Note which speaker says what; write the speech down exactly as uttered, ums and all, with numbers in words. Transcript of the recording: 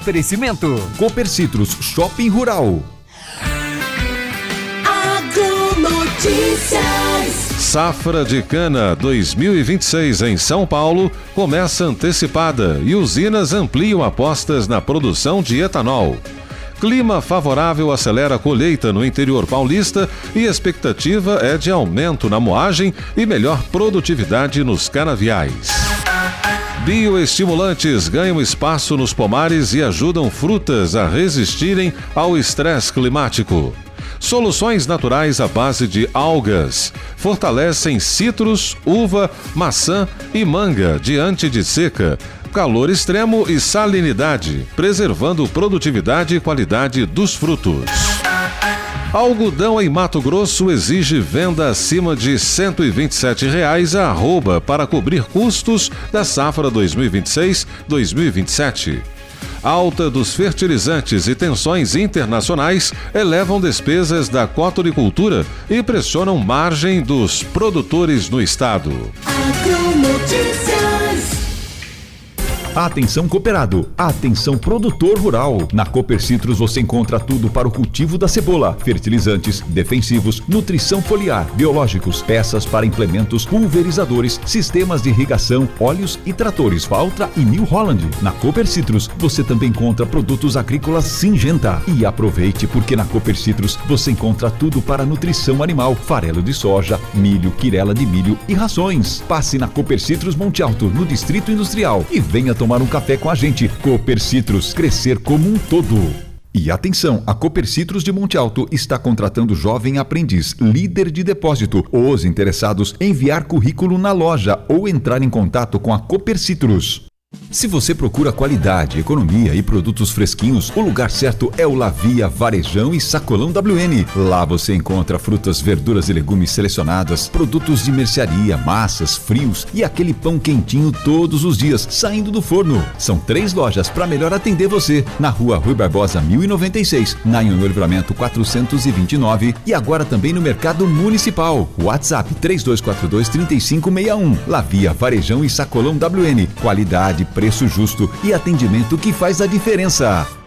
Speaker 1: Oferecimento
Speaker 2: Copercitros Shopping Rural.
Speaker 3: Agronotícias.
Speaker 4: Safra de cana dois mil e vinte e seis em São Paulo começa antecipada e usinas ampliam apostas na produção de etanol. Clima favorável acelera a colheita no interior paulista e expectativa é de aumento na moagem e melhor produtividade nos canaviais. Bioestimulantes ganham espaço nos pomares e ajudam frutas a resistirem ao estresse climático. Soluções naturais à base de algas fortalecem citros, uva, maçã e manga diante de seca, calor extremo e salinidade, preservando produtividade e qualidade dos frutos. Algodão em Mato Grosso exige venda acima de cento e vinte e sete reais a arroba para cobrir custos da safra dois mil e vinte e seis dois mil e vinte e sete. Alta dos fertilizantes e tensões internacionais elevam despesas da cotonicultura e pressionam margem dos produtores no estado.
Speaker 2: Atenção cooperado, atenção produtor rural. Na Copercitros você encontra tudo para o cultivo da cebola, fertilizantes, defensivos, nutrição foliar, biológicos, peças para implementos, pulverizadores, sistemas de irrigação, óleos e tratores Valtra e New Holland. Na Copercitros você também encontra produtos agrícolas Syngenta. E aproveite porque na Copercitros você encontra tudo para nutrição animal, farelo de soja, milho, quirela de milho e rações. Passe na Copercitros Monte Alto, no Distrito Industrial e venha tomar um café com a gente. Copercitros, crescer como um todo. E atenção, a Copercitros de Monte Alto está contratando jovem aprendiz, líder de depósito. Os interessados em enviar currículo na loja ou entrar em contato com a Copercitros. Se você procura qualidade, economia e produtos fresquinhos, o lugar certo é o Lavia Varejão e Sacolão W N. Lá você encontra frutas, verduras e legumes selecionadas, produtos de mercearia, massas, frios e aquele pão quentinho todos os dias, saindo do forno. São três lojas para melhor atender você. Na rua Rui Barbosa mil e noventa e seis, na Anhonho Livramento quatrocentos e vinte e nove e agora também no Mercado Municipal. WhatsApp três dois quatro dois, três cinco seis um. Lavia Varejão e Sacolão W N. Qualidade, preço justo e atendimento que faz a diferença.